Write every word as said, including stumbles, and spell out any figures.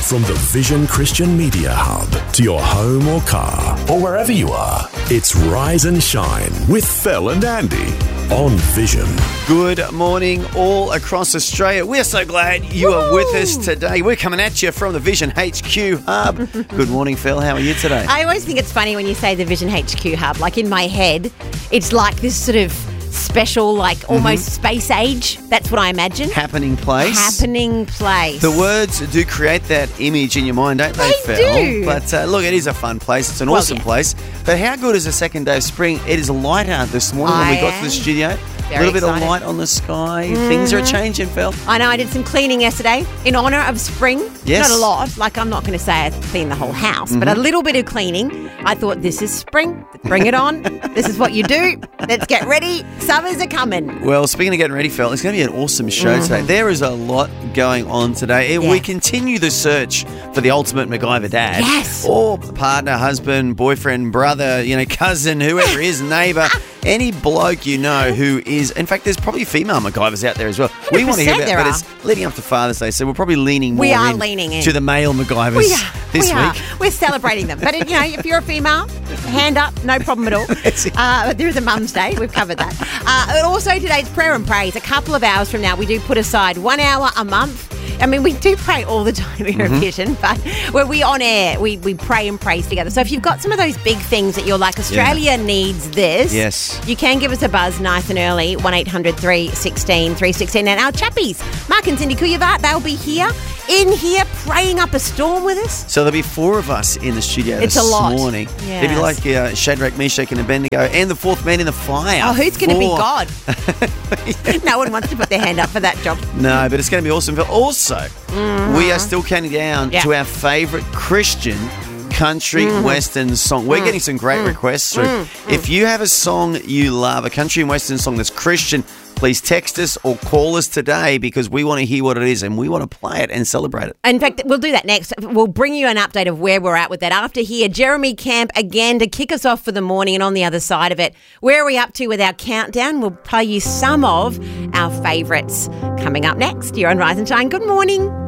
From the Vision Christian Media Hub to your home or car or wherever you are, it's Rise and Shine with Phil and Andy on Vision. Good morning all across Australia. We're so glad you Woo! Are with us today. We're coming at you from the Vision H Q Hub. Good morning, Phil. How are you today? I always think it's funny when you say the Vision H Q Hub. Like in my head, it's like this sort of special, like almost mm-hmm. space age. That's what I imagine. Happening place. Happening place. The words do create that image in your mind, don't they, they Phil? do. But uh, look, it is a fun place. It's an well, awesome yeah. place. But how good is the second day of spring? It is light out this morning I when we got am. to the studio. Very a little excited. bit of light on the sky. Mm-hmm. Things are changing, Phil. I know. I did some cleaning yesterday in honour of spring. Yes. Not a lot. Like, I'm not going to say I cleaned the whole house, mm-hmm. but a little bit of cleaning. I thought, this is spring. Bring it on. This is what you do. Let's get ready. Summers are coming. Well, speaking of getting ready, Phil, it's going to be an awesome show mm-hmm. today. There is a lot going on today. Yeah. We continue the search for the ultimate MacGyver dad. Yes. Or partner, husband, boyfriend, brother, you know, cousin, whoever it is, neighbour. Any bloke you know who is, in fact, there's probably female MacGyvers out there as well. We want to hear about, there but are. it's leading up to Father's Day, so we're probably leaning more We are in leaning in. to the male MacGyvers We are. this we week. Are. We're celebrating them. But, you know, if you're a female, hand up, no problem at all. Uh, but there is a Mum's Day. We've covered that. Uh, but also today's prayer and praise. A couple of hours from now, we do put aside one hour a month. I mean, we do pray all the time here at mm-hmm. Vision, but when we on air, we, we pray and praise together. So if you've got some of those big things that you're like, Australia yeah. needs this, yes. you can give us a buzz nice and early, one eight hundred three one six three one six. And our chappies, Mark and Cindy Kuyavat, they'll be here, in here, praying up a storm with us. So there'll be four of us in the studio it's this a lot. morning. Yes. It'll be like uh, Shadrach, Meshach and Abednego and the fourth man in the fire. Oh, who's going to be Four. God? No one wants to put their hand up for that job. No, but it's going to be awesome. Also, mm-hmm. we are still counting down yeah. to our favourite Christian country mm-hmm. western song. We're mm. getting some great mm. requests through. Mm. If you have a song you love, a country and western song that's Christian, please text us or call us today because we want to hear what it is and we want to play it and celebrate it. In fact, we'll do that next. We'll bring you an update of where we're at with that. After here, Jeremy Camp again to kick us off for the morning, and on the other side of it, where are we up to with our countdown? We'll play you some of our favourites coming up next. You're on Rise and Shine. Good morning.